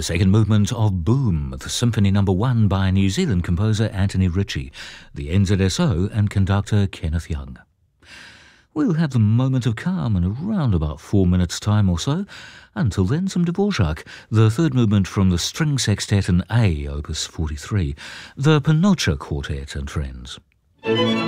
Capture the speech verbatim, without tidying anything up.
second movement of Boom, the Symphony Number One by New Zealand composer Anthony Ritchie, the N Z S O and conductor Kenneth Young. We'll have the moment of calm in around about four minutes' time or so. Until then, some Dvorak, the third movement from the String Sextet in A, Opus forty-three, the Panocha Quartet and Friends.